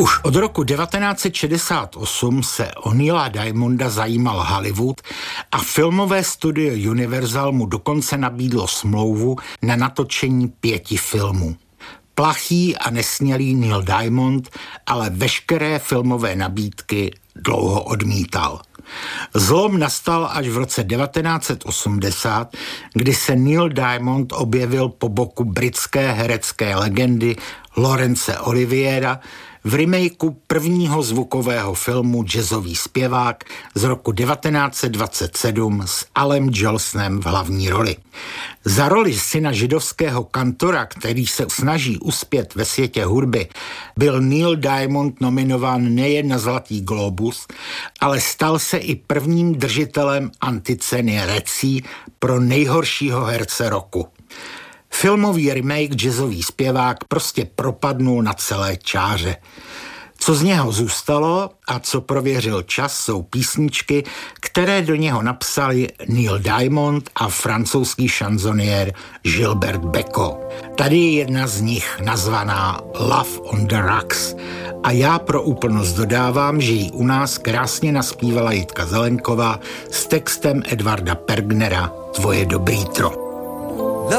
Už od roku 1968 se o Neila Diamonda zajímal Hollywood a filmové studio Universal mu dokonce nabídlo smlouvu na natočení 5 filmů. Plachý a nesmělý Neil Diamond ale veškeré filmové nabídky dlouho odmítal. Zlom nastal až v roce 1980, kdy se Neil Diamond objevil po boku britské herecké legendy Laurence Oliviera v remakeu prvního zvukového filmu Jazzový zpěvák z roku 1927 s Alem Jolsonem v hlavní roli. Za roli syna židovského kantora, který se snaží uspět ve světě hudby, byl Neil Diamond nominován nejen na Zlatý glóbus, ale stal se i prvním držitelem anticeny Razzie pro nejhoršího herce roku. Filmový remake Jazzový zpěvák prostě propadnul na celé čáře. Co z něho zůstalo a co prověřil čas, jsou písničky, které do něho napsali Neil Diamond a francouzský šanzoniér Gilbert Bécaud. Tady je jedna z nich nazvaná Love on the Rocks a já pro úplnost dodávám, že ji u nás krásně naspívala Jitka Zelenková s textem Edvarda Pergnera Tvoje dobrýtro.